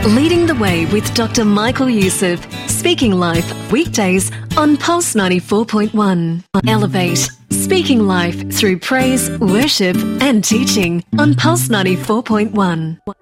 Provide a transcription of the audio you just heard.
Leading the Way with Dr. Michael Youssef. Speaking Life, weekdays on Pulse 94.1. Elevate. Speaking Life through praise, worship and teaching on Pulse 94.1.